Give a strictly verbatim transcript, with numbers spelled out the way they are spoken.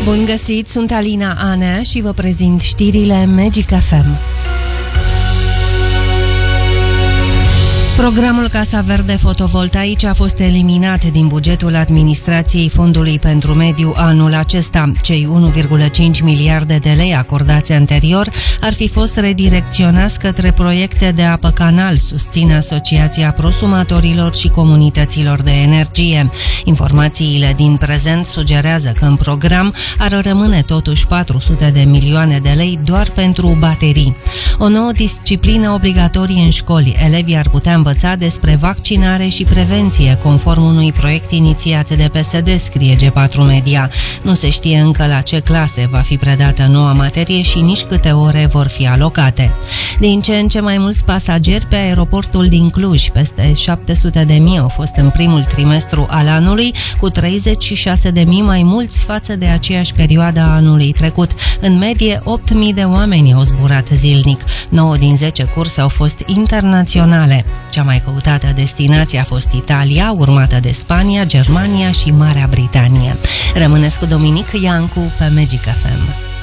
Bun găsit, sunt Alina Anea și vă prezint știrile Magic F M. Programul Casa Verde Fotovoltaice a fost eliminat din bugetul administrației Fondului pentru Mediu anul acesta. Cei unu virgulă cinci miliarde de lei acordați anterior ar fi fost redirecționați către proiecte de apă canal, susține Asociația Prosumatorilor și Comunităților de Energie. Informațiile din prezent sugerează că în program ar rămâne totuși patru sute de milioane de lei doar pentru baterii. O nouă disciplină obligatorie în școli. Elevii ar putea învăța despre vaccinare și prevenție, conform unui proiect inițiat de P S D, scrie G patru Media. Nu se știe încă la ce clase va fi predată noua materie și nici câte ore vor fi alocate. Din ce în ce mai mulți pasageri pe aeroportul din Cluj, peste șapte sute de mii au fost în primul trimestru al anului, cu treizeci și șase de mii mai mulți față de aceeași perioadă a anului trecut. În medie, opt mii de oameni au zburat zilnic. nouă din zece curse au fost internaționale. Cea mai căutată destinație a fost Italia, urmată de Spania, Germania și Marea Britanie. Rămâneți cu Dominic Iancu pe Magic F M.